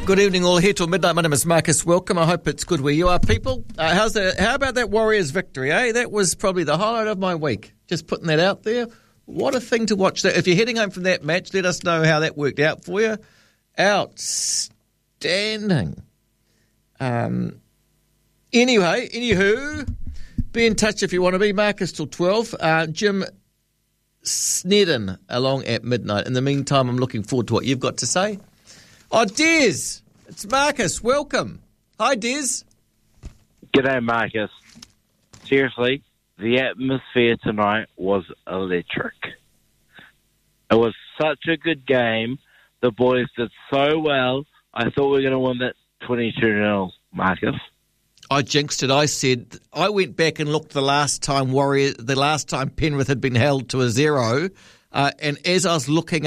Good evening, all. Here till midnight. My name is Marcus. Welcome. I hope it's good where you are, people. How about that Warriors victory, eh? That was probably the highlight of my week. Just putting that out there. What a thing to watch. If you're heading home from that match, let us know how that worked out for you. Outstanding. Anywho, be in touch if you want to be. Marcus till 12. Jim Snedden along at midnight. In the meantime, I'm looking forward to what you've got to say. Oh, Des, it's Marcus. Welcome. Hi, Des. G'day, Marcus. Seriously, the atmosphere tonight was electric. It was such a good game. The boys did so well. I thought we were going to win that 22-0, Marcus. I jinxed it. I went back and looked the last time Penrith had been held to a 0, and as I was looking